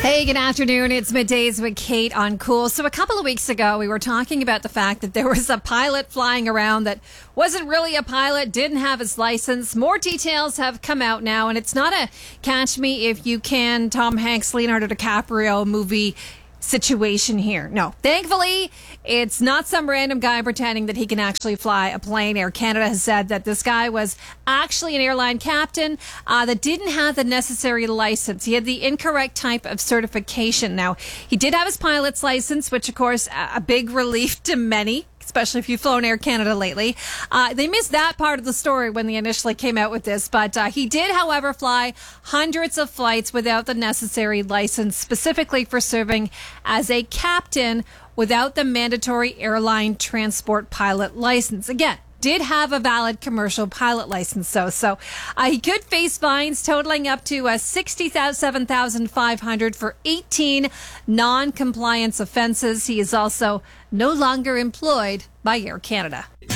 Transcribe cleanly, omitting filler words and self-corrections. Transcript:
Hey, good afternoon. It's Middays with Kate on Cool. So a couple of weeks ago, we were talking about the fact that there was a pilot flying around that wasn't really a pilot, didn't have his license. More details have come out now, and it's not a Catch Me If You Can, Tom Hanks, Leonardo DiCaprio movie situation here. No, thankfully, it's not some random guy pretending that he can actually fly a plane. Air Canada has said that this guy was actually an airline captain that didn't have the necessary license. He had the incorrect type of certification. Now, he did have his pilot's license, which, of course, a big relief to many, especially if you've flown Air Canada lately. They missed that part of the story when they initially came out with this, but he did, however, fly hundreds of flights without the necessary license, specifically for serving as a captain without the mandatory airline transport pilot license. Again, did have a valid commercial pilot license, though. So he could face fines totaling up to $67,500 for 18 non-compliance offenses. He is also no longer employed by Air Canada.